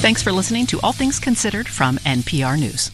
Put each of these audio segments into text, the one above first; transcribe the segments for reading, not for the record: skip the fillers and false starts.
Thanks for listening to All Things Considered from NPR News.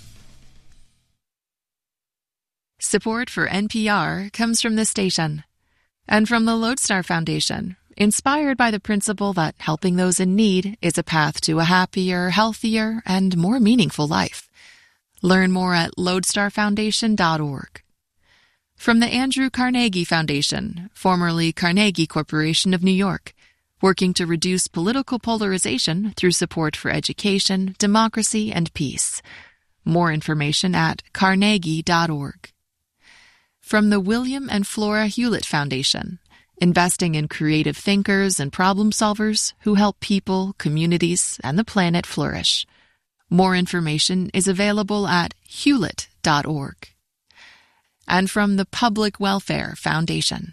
Support for NPR comes from this station and from the Lodestar Foundation, inspired by the principle that helping those in need is a path to a happier, healthier, and more meaningful life. Learn more at lodestarfoundation.org. From the Andrew Carnegie Foundation, formerly Carnegie Corporation of New York, working to reduce political polarization through support for education, democracy, and peace. More information at carnegie.org. From the William and Flora Hewlett Foundation, investing in creative thinkers and problem solvers who help people, communities, and the planet flourish. More information is available at hewlett.org. And from the Public Welfare Foundation.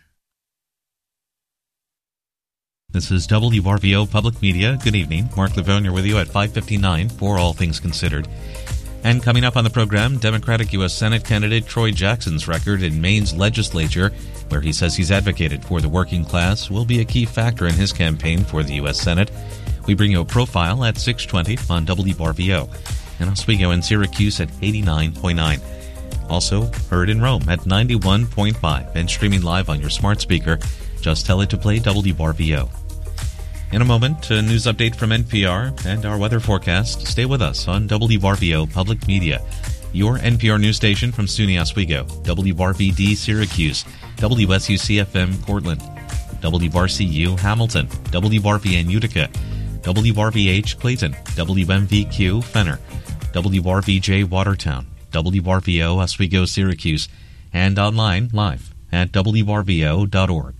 This is WRVO Public Media. Good evening. Mark Lavonia with you at 5:59 for All Things Considered. And coming up on the program, Democratic U.S. Senate candidate Troy Jackson's record in Maine's legislature, where he says he's advocated for the working class, will be a key factor in his campaign for the U.S. Senate. We bring you a profile at 6:20 on WRVO, and Oswego in Syracuse at 89.9. Also heard in Rome at 91.5 and streaming live on your smart speaker. Just tell it to play WRVO. In a moment, a news update from NPR and our weather forecast. Stay with us on WRVO Public Media, your NPR news station from SUNY Oswego, WRVD Syracuse, WSUC-FM Cortland, WRCU Hamilton, WRVN Utica, WRVH Clayton, WMVQ Fenner, WRVJ Watertown, WRVO Oswego Syracuse, and online live at WRVO.org.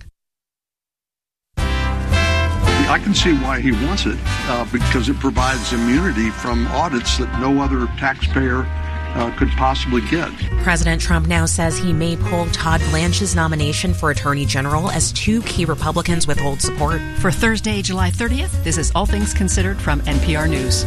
I can see why he wants it, because it provides immunity from audits that no other taxpayer could possibly get. President Trump now says he may pull Todd Blanche's nomination for Attorney General as two key Republicans withhold support. For Thursday, July 30th, this is All Things Considered from NPR News.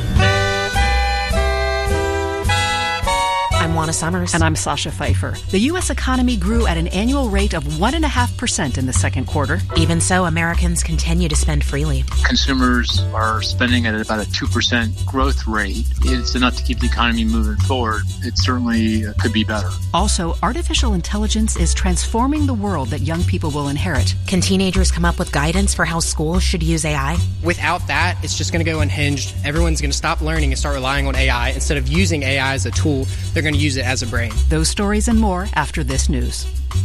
I'm Juana Summers. And I'm Sasha Pfeiffer. The U.S. economy grew at an annual rate of 1.5% in the second quarter. Even so, Americans continue to spend freely. Consumers are spending at about a 2% growth rate. It's enough to keep the economy moving forward. It certainly could be better. Also, artificial intelligence is transforming the world that young people will inherit. Can teenagers come up with guidance for how schools should use AI? Without that, it's just going to go unhinged. Everyone's going to stop learning and start relying on AI. Instead of using AI as a tool, they're going to use it as a brain. Those stories and more after this news.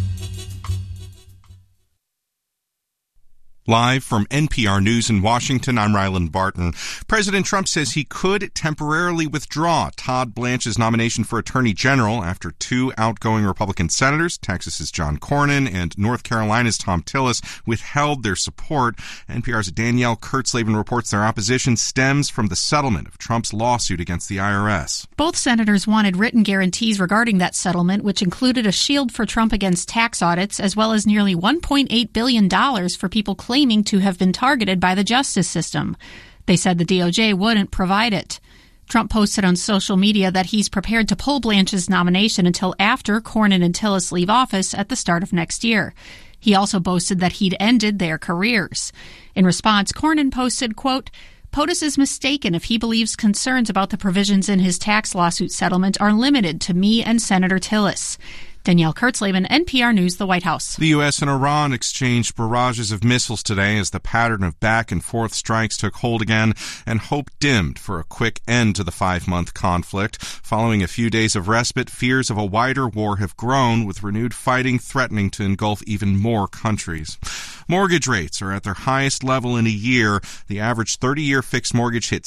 Live from NPR News in Washington, I'm Ryland Barton. President Trump says he could temporarily withdraw Todd Blanche's nomination for Attorney General after two outgoing Republican senators, Texas's John Cornyn and North Carolina's Thom Tillis, withheld their support. NPR's Danielle Kurtzleben reports their opposition stems from the settlement of Trump's lawsuit against the IRS. Both senators wanted written guarantees regarding that settlement, which included a shield for Trump against tax audits, as well as nearly $1.8 billion for people claiming to have been targeted by the justice system. They said the DOJ wouldn't provide it. Trump posted on social media that he's prepared to pull Blanche's nomination until after Cornyn and Tillis leave office at the start of next year. He also boasted that he'd ended their careers. In response, Cornyn posted, quote, POTUS is mistaken if he believes concerns about the provisions in his tax lawsuit settlement are limited to me and Senator Tillis. Danielle Kurtzleben, NPR News, the White House. The U.S. and Iran exchanged barrages of missiles today as the pattern of back-and-forth strikes took hold again, and hope dimmed for a quick end to the 5-month conflict. Following a few days of respite, fears of a wider war have grown, with renewed fighting threatening to engulf even more countries. Mortgage rates are at their highest level in a year. The average 30-year fixed mortgage hit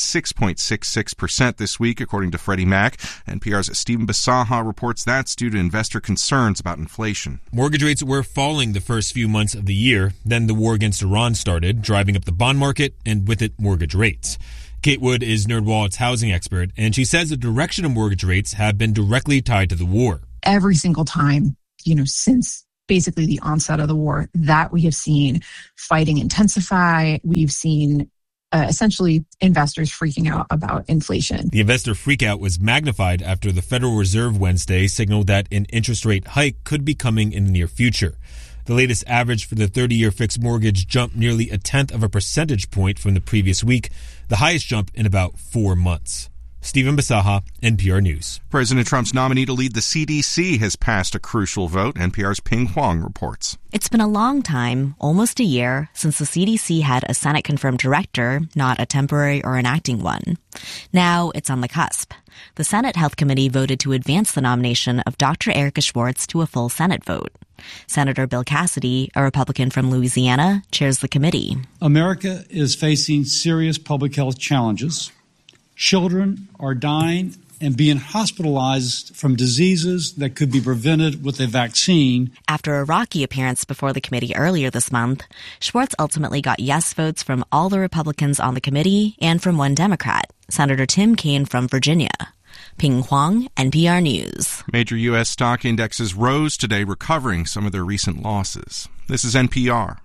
6.66% this week, according to Freddie Mac. NPR's Stephen Basaha reports that's due to investor concerns about inflation. Mortgage rates were falling the first few months of the year. Then the war against Iran started, driving up the bond market and with it mortgage rates. Kate Wood is NerdWallet's housing expert, and she says the direction of mortgage rates have been directly tied to the war. Every single time, since basically the onset of the war, that we have seen fighting intensify. We've seen essentially investors freaking out about inflation. The investor freakout was magnified after the Federal Reserve Wednesday signaled that an interest rate hike could be coming in the near future. The latest average for the 30-year fixed mortgage jumped nearly 0.1 of a percentage point from the previous week, the highest jump in about 4 months. Stephen Basaha, NPR News. President Trump's nominee to lead the CDC has passed a crucial vote. NPR's Ping Huang reports. It's been a long time, almost a year, since the CDC had a Senate-confirmed director, not a temporary or an acting one. Now it's on the cusp. The Senate Health Committee voted to advance the nomination of Dr. Erica Schwartz to a full Senate vote. Senator Bill Cassidy, a Republican from Louisiana, chairs the committee. America is facing serious public health challenges. Children are dying and being hospitalized from diseases that could be prevented with a vaccine. After a rocky appearance before the committee earlier this month, Schwartz ultimately got yes votes from all the Republicans on the committee and from one Democrat, Senator Tim Kaine from Virginia. Ping Huang, NPR News. Major U.S. stock indexes rose today, recovering some of their recent losses. This is NPR.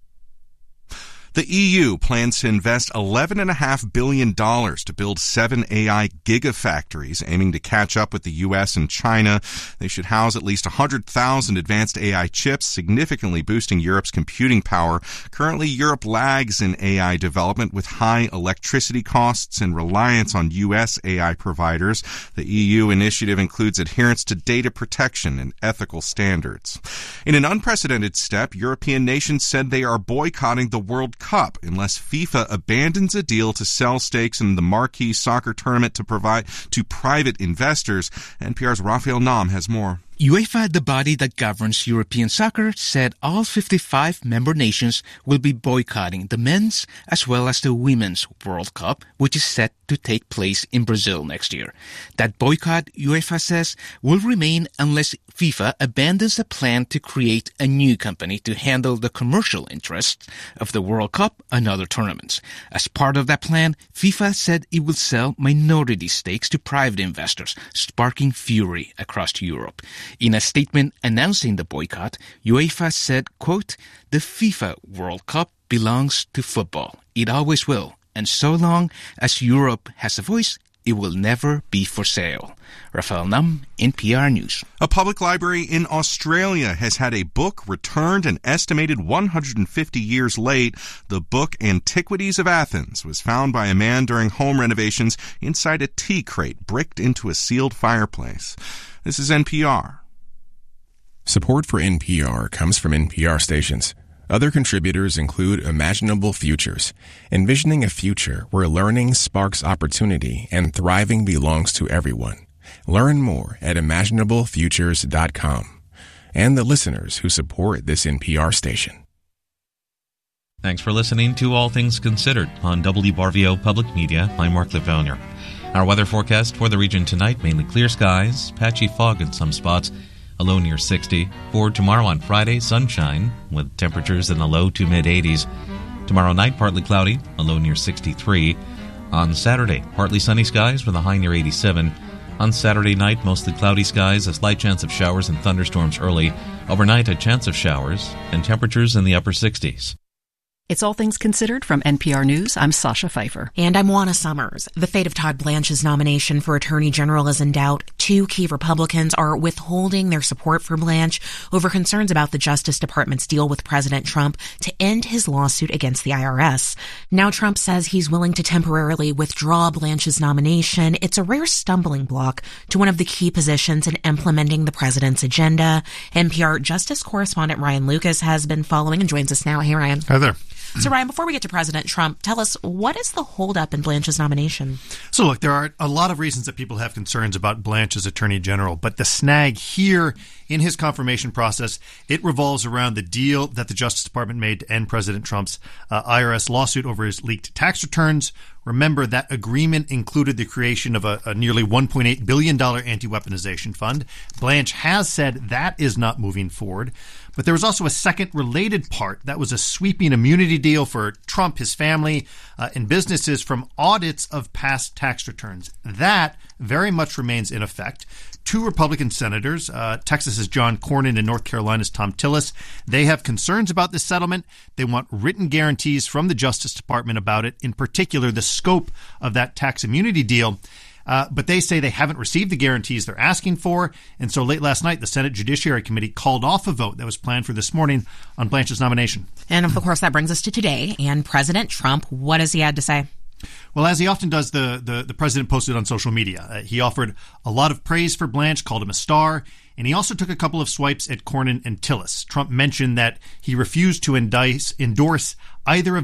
The EU plans to invest $11.5 billion to build 7 AI gigafactories, aiming to catch up with the U.S. and China. They should house at least 100,000 advanced AI chips, significantly boosting Europe's computing power. Currently, Europe lags in AI development with high electricity costs and reliance on U.S. AI providers. The EU initiative includes adherence to data protection and ethical standards. In an unprecedented step, European nations said they are boycotting the World Cup unless FIFA abandons a deal to sell stakes in the marquee soccer tournament to private investors. NPR's Raphael Nam has more. UEFA, the body that governs European soccer, said all 55 member nations will be boycotting the men's as well as the women's World Cup, which is set to take place in Brazil next year. That boycott, UEFA says, will remain unless FIFA abandons a plan to create a new company to handle the commercial interests of the World Cup and other tournaments. As part of that plan, FIFA said it will sell minority stakes to private investors, sparking fury across Europe. In a statement announcing the boycott, UEFA said, quote, "The FIFA World Cup belongs to football. It always will. And so long as Europe has a voice, it will never be for sale." Raphael Nam, NPR News. A public library in Australia has had a book returned an estimated 150 years late. The book Antiquities of Athens was found by a man during home renovations inside a tea crate bricked into a sealed fireplace. This is NPR. Support for NPR comes from NPR stations. Other contributors include Imaginable Futures, envisioning a future where learning sparks opportunity and thriving belongs to everyone. Learn more at imaginablefutures.com. And the listeners who support this NPR station. Thanks for listening to All Things Considered on WRVO Public Media. I'm Mark Lefonier. Our weather forecast for the region tonight, mainly clear skies, patchy fog in some spots, a low near 60. For tomorrow on Friday, sunshine with temperatures in the low to mid-80s. Tomorrow night, partly cloudy, a low near 63. On Saturday, partly sunny skies with a high near 87. On Saturday night, mostly cloudy skies, a slight chance of showers and thunderstorms early. Overnight, a chance of showers and temperatures in the upper 60s. It's All Things Considered from NPR News. I'm Sasha Pfeiffer. And I'm Juana Summers. The fate of Todd Blanche's nomination for Attorney General is in doubt. 2 key Republicans are withholding their support for Blanche over concerns about the Justice Department's deal with President Trump to end his lawsuit against the IRS. Now Trump says he's willing to temporarily withdraw Blanche's nomination. It's a rare stumbling block to one of the key positions in implementing the president's agenda. NPR Justice correspondent Ryan Lucas has been following and joins us now. Hey, Ryan. Hi there. So, Ryan, before we get to President Trump, tell us, what is the holdup in Blanche's nomination? So, look, there are a lot of reasons that people have concerns about Blanche as Attorney General, but the snag here in his confirmation process, it revolves around the deal that the Justice Department made to end President Trump's IRS lawsuit over his leaked tax returns. Remember, that agreement included the creation of a nearly $1.8 billion anti-weaponization fund. Blanche has said that is not moving forward. But there was also a second related part. That was a sweeping immunity deal for Trump, his family, and businesses from audits of past tax returns. That very much remains in effect. 2 Republican senators, Texas's John Cornyn and North Carolina's Thom Tillis, they have concerns about this settlement. They want written guarantees from the Justice Department about it, in particular the scope of that tax immunity deal. But they say they haven't received the guarantees they're asking for. And so late last night, the Senate Judiciary Committee called off a vote that was planned for this morning on Blanche's nomination. And of course, that brings us to today. And President Trump, what has he had to say? Well, as he often does, the president posted on social media. He offered a lot of praise for Blanche, called him a star, and he also took a couple of swipes at Cornyn and Tillis. Trump mentioned that he refused to endorse either of